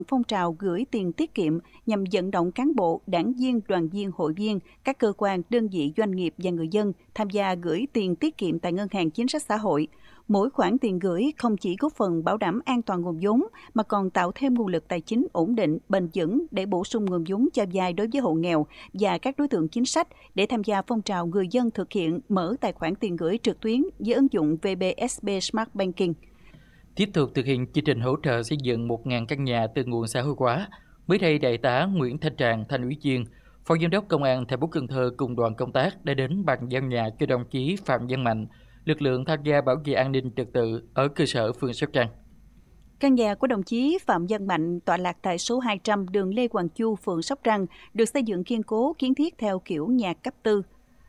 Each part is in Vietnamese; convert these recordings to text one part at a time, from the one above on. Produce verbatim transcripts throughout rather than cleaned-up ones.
phong trào gửi tiền tiết kiệm nhằm vận động cán bộ, đảng viên, đoàn viên, hội viên, các cơ quan, đơn vị, doanh nghiệp và người dân tham gia gửi tiền tiết kiệm tại Ngân hàng Chính sách Xã hội. Mỗi khoản tiền gửi không chỉ góp phần bảo đảm an toàn nguồn vốn mà còn tạo thêm nguồn lực tài chính ổn định, bền vững để bổ sung nguồn vốn cho vay đối với hộ nghèo và các đối tượng chính sách để tham gia phong trào người dân thực hiện mở tài khoản tiền gửi trực tuyến với ứng dụng vê bê ét bê Smart Banking. Tiếp tục thực hiện chương trình hỗ trợ xây dựng một nghìn căn nhà từ nguồn xã hội hóa, mới đây Đại tá Nguyễn Thanh Tràng, Thanh ủy viên, Phó Giám đốc Công an thành phố Cần Thơ cùng đoàn công tác đã đến bàn giao nhà cho đồng chí Phạm Văn Mạnh, lực lượng tham gia bảo vệ an ninh trật tự ở cơ sở phường Sóc Trăng. Căn nhà của đồng chí Phạm Văn Mạnh tọa lạc tại số hai trăm đường Lê Hoàng Chu, phường Sóc Trăng, được xây dựng kiên cố, kiến thiết theo kiểu nhà cấp tư.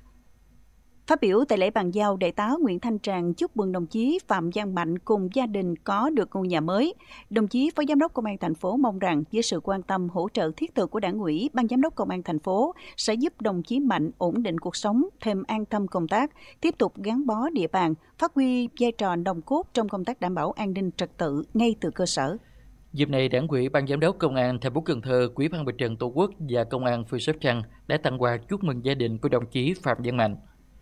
Phát biểu tại lễ bàn giao, Đại tá Nguyễn Thanh Tràng chúc mừng đồng chí Phạm Văn Mạnh cùng gia đình có được ngôi nhà mới. Đồng chí Phó Giám đốc Công an thành phố mong rằng với sự quan tâm hỗ trợ thiết thực của Đảng ủy, Ban Giám đốc Công an thành phố sẽ giúp đồng chí Mạnh ổn định cuộc sống, thêm an tâm công tác, tiếp tục gắn bó địa bàn, phát huy vai trò nòng cốt trong công tác đảm bảo an ninh trật tự ngay từ cơ sở. Dịp này, Đảng ủy, Ban Giám đốc Công an thành phố Cần Thơ, Ủy ban Mặt trận Tổ quốc và Công an phường Sóc Trăng đã tặng quà chúc mừng gia đình của đồng chí Phạm Văn Mạnh.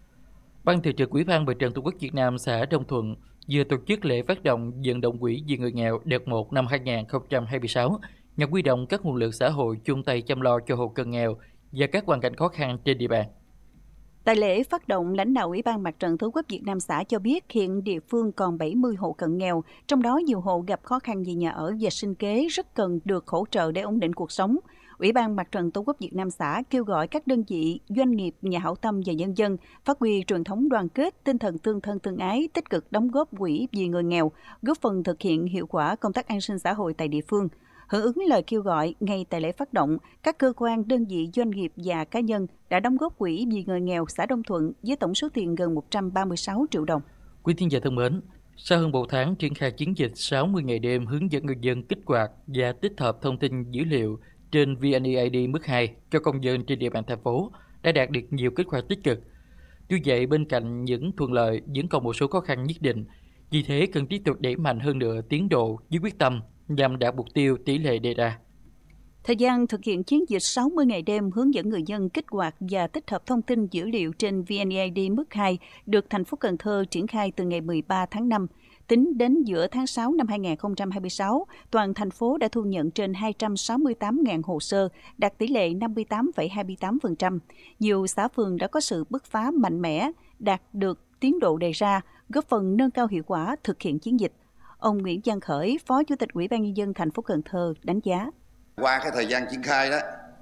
Ban Thường trực Ủy ban Mặt trận Tổ quốc Việt Nam xã Đông Thuận vừa tổ chức lễ phát động vận động quỹ vì người nghèo đợt một năm hai nghìn không trăm hai mươi sáu, nhằm huy động các nguồn lực xã hội chung tay chăm lo cho hộ cận nghèo và các hoàn cảnh khó khăn trên địa bàn. Tại lễ phát động, lãnh đạo Ủy ban Mặt trận Tổ quốc Việt Nam xã cho biết hiện địa phương còn bảy mươi hộ cận nghèo, trong đó nhiều hộ gặp khó khăn về nhà ở và sinh kế rất cần được hỗ trợ để ổn định cuộc sống. Ủy ban Mặt trận Tổ quốc Việt Nam xã kêu gọi các đơn vị, doanh nghiệp, nhà hảo tâm và nhân dân phát huy truyền thống đoàn kết, tinh thần tương thân tương ái, tích cực đóng góp quỹ vì người nghèo, góp phần thực hiện hiệu quả công tác an sinh xã hội tại địa phương. Hưởng ứng lời kêu gọi, ngay tại lễ phát động, các cơ quan, đơn vị, doanh nghiệp và cá nhân đã đóng góp quỹ vì người nghèo xã Đông Thuận với tổng số tiền gần một trăm ba mươi sáu triệu đồng. Quý thính giả thân mến, sau hơn một tháng triển khai chiến dịch sáu mươi ngày đêm hướng dẫn người dân kích hoạt và tích hợp thông tin dữ liệu trên vê en e i đê mức hai cho công dân trên địa bàn thành phố đã đạt được nhiều kết quả tích cực. Tuy vậy, bên cạnh những thuận lợi vẫn còn một số khó khăn nhất định. Vì thế, cần tiếp tục đẩy mạnh hơn nữa tiến độ với quyết tâm nhằm đạt mục tiêu tỷ lệ đề ra. Thời gian thực hiện chiến dịch sáu mươi ngày đêm hướng dẫn người dân kích hoạt và tích hợp thông tin dữ liệu trên vê en e i đê mức hai được thành phố Cần Thơ triển khai từ ngày mười ba tháng năm. Tính đến giữa tháng sáu năm hai nghìn không trăm hai mươi sáu, toàn thành phố đã thu nhận trên hai trăm sáu mươi tám nghìn hồ sơ, đạt tỷ lệ năm mươi tám phẩy hai mươi tám phần trăm. Nhiều xã phường đã có sự bứt phá mạnh mẽ, đạt được tiến độ đề ra, góp phần nâng cao hiệu quả thực hiện chiến dịch. Ông Nguyễn Văn Khởi, Phó Chủ tịch Ủy ban Nhân dân thành phố Cần Thơ đánh giá. Qua cái thời gian triển khai đó,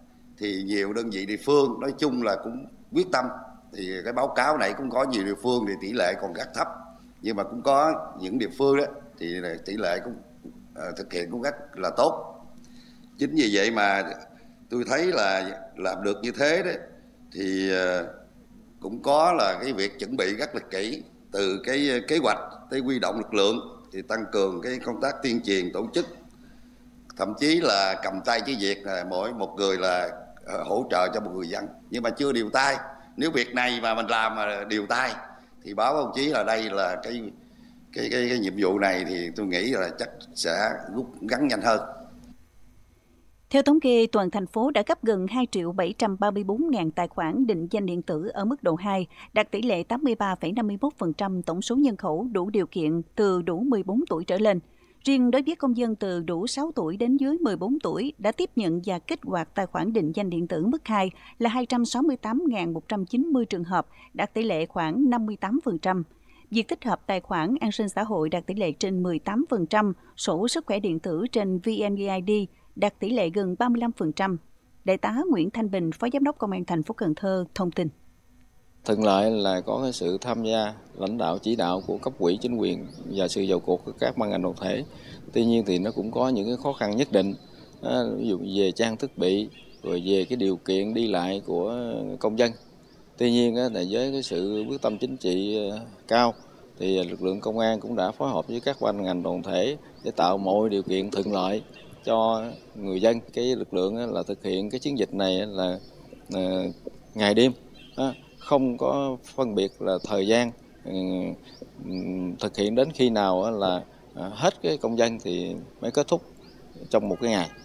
thì nhiều đơn vị địa phương nói chung là cũng quyết tâm. Thì cái báo cáo này cũng có nhiều địa phương thì tỷ lệ còn rất thấp. Nhưng mà cũng có những địa phương đó thì tỷ lệ cũng uh, thực hiện cũng rất là tốt. Chính vì vậy mà tôi thấy là làm được như thế đấy thì uh, cũng có là cái việc chuẩn bị rất là kỹ, từ cái kế hoạch tới huy động lực lượng thì tăng cường cái công tác tuyên truyền tổ chức, thậm chí là cầm tay chỉ việc là mỗi một người là hỗ trợ cho một người dân, nhưng mà chưa điều tay. Nếu việc này mà mình làm mà điều tay thì báo công chí là đây là cái cái cái, cái nhiệm vụ này thì tôi nghĩ là chắc sẽ rút ngắn nhanh hơn. Theo thống kê, toàn thành phố đã cấp gần hai triệu bảy trăm ba mươi bốn nghìn tài khoản định danh điện tử ở mức độ hai, đạt tỷ lệ tám mươi ba phẩy năm mươi mốt phần trăm tổng số nhân khẩu đủ điều kiện từ đủ mười bốn tuổi trở lên. Riêng đối với công dân từ đủ sáu tuổi đến dưới mười bốn tuổi đã tiếp nhận và kích hoạt tài khoản định danh điện tử mức hai là hai trăm sáu mươi tám nghìn một trăm chín mươi trường hợp, đạt tỷ lệ khoảng năm mươi tám phần trăm. Việc tích hợp tài khoản an sinh xã hội đạt tỷ lệ trên mười tám phần trăm, sổ sức khỏe điện tử trên vê en e i đê đạt tỷ lệ gần ba mươi lăm phần trăm. Đại tá Nguyễn Thanh Bình, Phó Giám đốc Công an thành phố Cần Thơ thông tin. Thuận lợi là có cái sự tham gia lãnh đạo chỉ đạo của cấp ủy chính quyền và sự vào cuộc của các ban ngành đoàn thể. Tuy nhiên thì nó cũng có những cái khó khăn nhất định, ví dụ về trang thiết bị, rồi về cái điều kiện đi lại của công dân. Tuy nhiên là với cái sự quyết tâm chính trị cao thì lực lượng công an cũng đã phối hợp với các ban ngành đoàn thể để tạo mọi điều kiện thuận lợi cho người dân. Cái lực lượng là thực hiện cái chiến dịch này là ngày đêm, không có phân biệt là thời gian, thực hiện đến khi nào là hết cái công dân thì mới kết thúc trong một cái ngày.